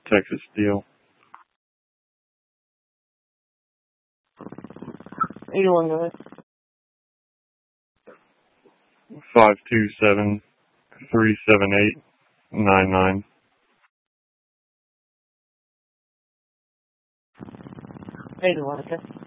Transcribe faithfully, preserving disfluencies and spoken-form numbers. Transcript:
Texas Steel. eighty-one, go ahead. Five two seven three seven eight nine nine. eighty-one, okay.